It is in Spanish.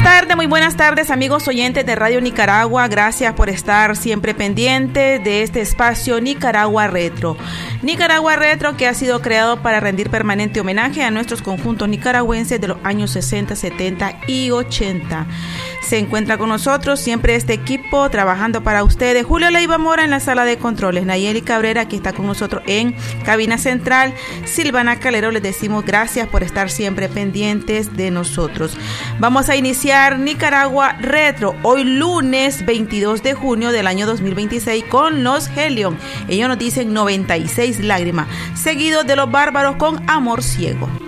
muy buenas tardes, amigos oyentes de Radio Nicaragua. Gracias por estar siempre pendientes de este espacio Nicaragua Retro. Nicaragua Retro, que ha sido creado para rendir permanente homenaje a nuestros conjuntos nicaragüenses de los años 60, 70 y 80. Se encuentra con nosotros siempre este equipo trabajando para ustedes. Julio Leiva Mora en la sala de controles, Nayeli Cabrera, que está con nosotros en cabina central, Silvana Calero. Les decimos gracias por estar siempre pendientes de nosotros. Vamos a iniciar Nicaragua Retro hoy lunes 22 de junio del año 2026 con los Helion. Ellos nos dicen 96 lágrimas, seguidos de Los Bárbaros con Amor Ciego.